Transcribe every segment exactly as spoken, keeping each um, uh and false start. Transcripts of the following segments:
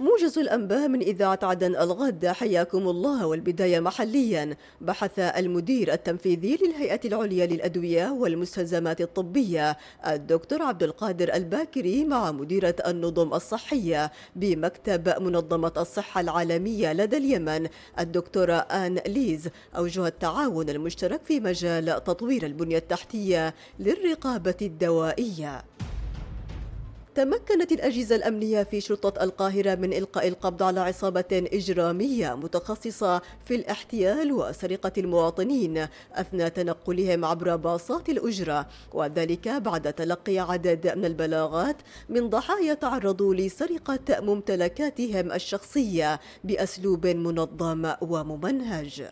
موجز الأنباء من إذاعة عدن الغد، حياكم الله. والبداية محليا. بحث المدير التنفيذي للهيئة العليا للأدوية والمستلزمات الطبية الدكتور عبد القادر الباكري مع مديرة النظم الصحية بمكتب منظمة الصحة العالمية لدى اليمن الدكتورة آن ليز أوجه التعاون المشترك في مجال تطوير البنية التحتية للرقابة الدوائية. تمكنت الأجهزة الأمنية في شرطة القاهرة من إلقاء القبض على عصابة إجرامية متخصصة في الاحتيال وسرقة المواطنين أثناء تنقلهم عبر باصات الأجرة، وذلك بعد تلقي عدد من البلاغات من ضحايا تعرضوا لسرقة ممتلكاتهم الشخصية بأسلوب منظم وممنهج.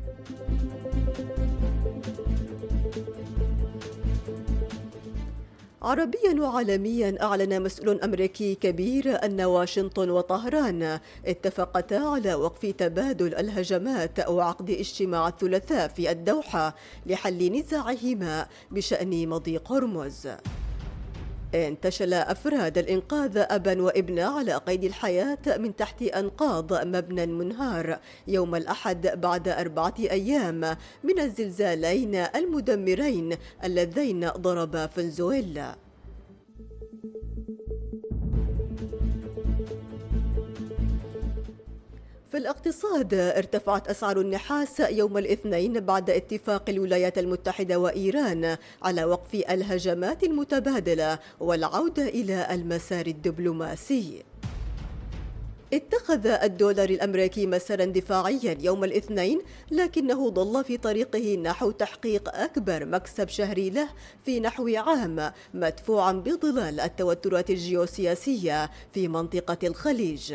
عربيا وعالميا. أعلن مسؤول أمريكي كبير أن واشنطن وطهران اتفقتا على وقف تبادل الهجمات وعقد اجتماع الثلاثاء في الدوحة لحل نزاعهما بشأن مضيق هرمز. انتشل أفراد الإنقاذ أبا وابنة على قيد الحياة من تحت أنقاض مبنى منهار يوم الأحد بعد أربعة أيام من الزلزالين المدمرين اللذين ضربا فنزويلا. في الاقتصاد، ارتفعت أسعار النحاس يوم الاثنين بعد اتفاق الولايات المتحدة وإيران على وقف الهجمات المتبادلة والعودة إلى المسار الدبلوماسي. اتخذ الدولار الأمريكي مسارا دفاعيا يوم الاثنين، لكنه ضل في طريقه نحو تحقيق أكبر مكسب شهري له في نحو عام، مدفوعا بظلال التوترات الجيوسياسية في منطقة الخليج.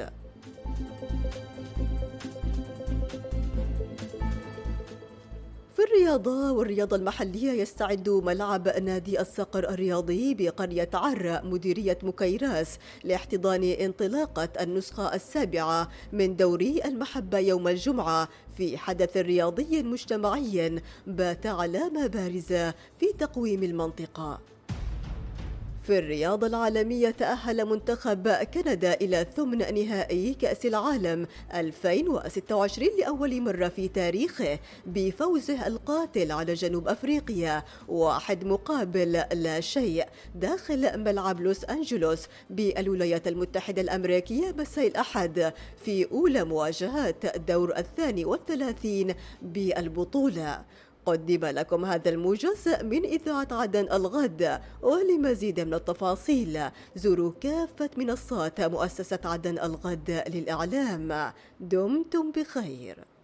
في الرياضة والرياضة المحلية، يستعد ملعب نادي الصقر الرياضي بقرية عر مديرية مكيراس لاحتضان انطلاقة النسخة السابعة من دوري المحبة يوم الجمعة في حدث رياضي مجتمعي بات علامة بارزة في تقويم المنطقة. في الرياضة العالمية، تأهل منتخب كندا إلى ثمن نهائي كأس العالم ألفين وستة وعشرين لأول مرة في تاريخه بفوزه القاتل على جنوب أفريقيا واحد مقابل لا شيء داخل ملعب لوس أنجلوس بالولايات المتحدة الأمريكية مساء الأحد في أولى مواجهات الدور الثاني والثلاثين بالبطولة. قدم لكم هذا الموجز من إذاعة عدن الغد، ولمزيد من التفاصيل زوروا كافة منصات مؤسسة عدن الغد للإعلام. دمتم بخير.